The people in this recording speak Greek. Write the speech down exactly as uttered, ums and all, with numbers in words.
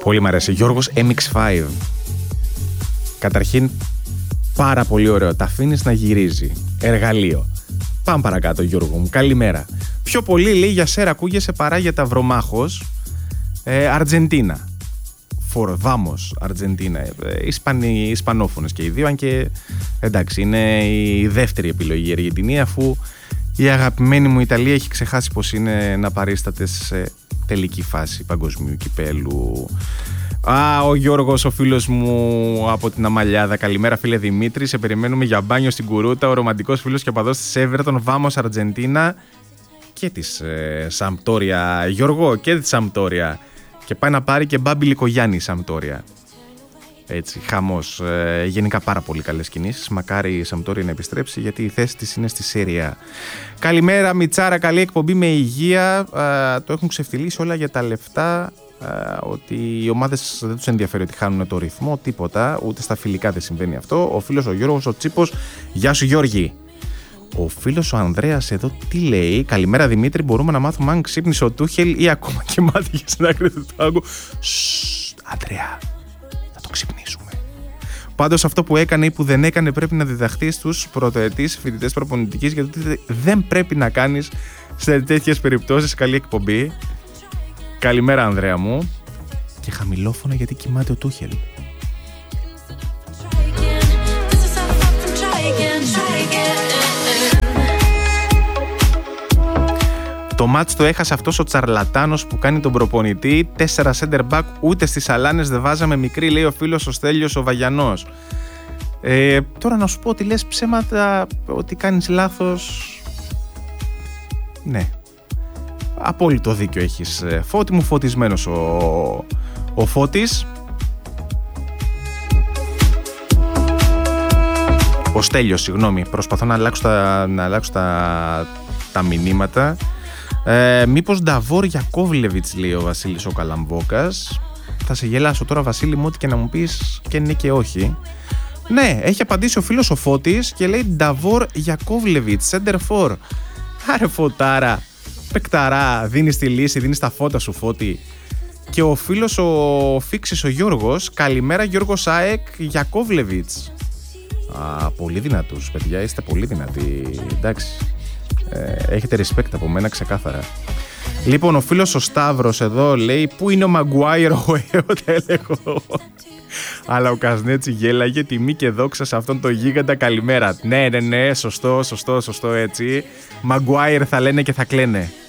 Πολύ μ' αρέσει. Γιώργος εμ εξ φάιβ. Καταρχήν, πάρα πολύ ωραίο. Τα αφήνεις να γυρίζει. Εργαλείο. Πάμε παρακάτω, Γιώργο μου. Καλημέρα. Πιο πολύ λέει για σέρα ακούγεσαι παρά για τα βρομάχος. Ε, Αργεντίνα. Φορβάμος, Αργεντίνα. Ε, Ισπανοί, Ισπανόφωνες και οι δύο, αν και εντάξει, είναι η δεύτερη επιλογή η Αργεντινή, αφού η αγαπημένη μου Ιταλία έχει ξεχάσει πως είναι να παρίσταται σε τελική φάση παγκοσμίου κυπέλου. Α, ο Γιώργος, ο φίλος μου από την Αμαλιάδα. Καλημέρα, φίλε Δημήτρη. Σε περιμένουμε για μπάνιο στην Κουρούτα. Ο ρομαντικός φίλος και οπαδός της Everton. Βάμος, Αργεντίνα και της ε, Σαμπτόρια. Γιώργο, και της Σαμπτόρια. Και πάει να πάρει και Μπάμπη Λικογιάννη η Σαμπτόρια. Έτσι, χαμός. Ε, γενικά πάρα πολύ καλές κινήσεις. Μακάρι η Σαμπτόρια να επιστρέψει, γιατί η θέση της είναι στη Σέρια. Καλημέρα, Μιτσάρα. Καλή εκπομπή με υγεία. Ε, το έχουν ξεφτυλίσει όλα για τα λεφτά. Uh, ότι οι ομάδες δεν τους ενδιαφέρει ότι χάνουν το ρυθμό, τίποτα, ούτε στα φιλικά δεν συμβαίνει αυτό. Ο φίλος ο Γιώργος ο Τσίπος, γεια σου Γιώργη. Ο φίλος ο Ανδρέας εδώ τι λέει? Καλημέρα Δημήτρη, μπορούμε να μάθουμε αν ξύπνησε ο Τούχελ ή ακόμα και μάθηκε στην άκρη του τάγκου? Σσσσ, Ανδρέα, θα το ξυπνήσουμε. Πάντως αυτό που έκανε ή που δεν έκανε πρέπει να διδαχθεί στους πρωτοετής φοιτητές προπονητικής, γιατί δεν πρέπει να κάνεις σε τέτοιες περιπτώσεις. Καλή εκπομπή. Καλημέρα Ανδρέα μου. Και χαμηλόφωνα γιατί κοιμάται ο Τούχελ. Το μάτς το έχασε αυτός ο τσαρλατάνος που κάνει τον προπονητή. Τέσσερα center back, ούτε στις αλάνες δεν βάζαμε μικρή, λέει ο φίλος ο Στέλιος ο Βαγιανός. ε, Τώρα να σου πω ότι λες ψέματα, ότι κάνεις λάθος. Ναι, απόλυτο δίκιο έχεις, Φώτη μου. Φωτισμένος ο, ο Φώτης. Ο Στέλιος, συγγνώμη. Προσπαθώ να αλλάξω τα, να αλλάξω τα, τα μηνύματα. ε, Μήπως Νταβόρ Γιακόβλεβιτς, λέει ο Βασίλης ο Καλαμβόκας. Θα σε γελάσω τώρα Βασίλη μου, ό,τι και να μου πεις και ναι και όχι. Ναι, έχει απαντήσει ο φίλος ο Φώτης και λέει Νταβόρ Γιακόβλεβιτς, center for. Άρε Φωτάρα, πεκταρά, δίνεις τη λύση, δίνεις τα φώτα σου Φώτη. Και ο φίλος ο Φίξης ο Γιώργος, καλημέρα Γιώργος ΑΕΚ Γιακόβλεβιτς. Α, πολύ δυνατούς παιδιά, είστε πολύ δυνατοί, εντάξει. ε, Έχετε respect από μένα ξεκάθαρα. Λοιπόν, ο φίλος ο Σταύρος εδώ λέει πού είναι ο Μαγκουάιρ ο έλεγχο. Αλλά ο Κασνέτσι γέλαγε, τιμή και δόξα σε αυτόν τον γίγαντα, καλημέρα. Ναι, ναι, ναι, σωστό, σωστό, σωστό έτσι. Μαγκουάιρ θα λένε και θα κλαίνε.